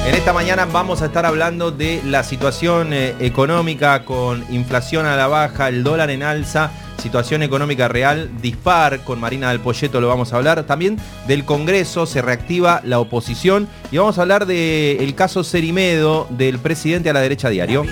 En esta mañana vamos a estar hablando de la situación económica con inflación a la baja, el dólar en alza, situación económica real dispar. Con Marina del Poyeto lo vamos a hablar. También del Congreso, se reactiva la oposición y vamos a hablar del caso Cerimedo del presidente a la derecha diario.